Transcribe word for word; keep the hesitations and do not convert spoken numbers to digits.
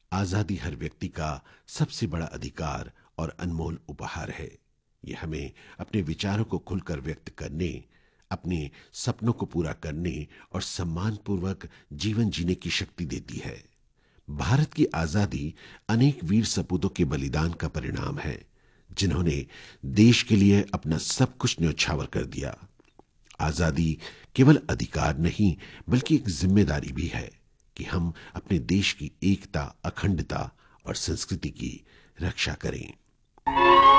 आजादी हर व्यक्ति का सबसे बड़ा अधिकार और अनमोल उपहार है। यह हमें अपने विचारों को खुलकर व्यक्त करने, अपने सपनों को पूरा करने और सम्मानपूर्वक जीवन जीने की शक्ति देती है। भारत की आजादी अनेक वीर सपूतों के बलिदान का परिणाम है, जिन्होंने देश के लिए अपना सब कुछ न्यौछावर कर दिया। आजादी केवल अधिकार नहीं, बल्कि एक जिम्मेदारी भी है कि हम अपने देश की एकता, अखंडता और संस्कृति की रक्षा करें।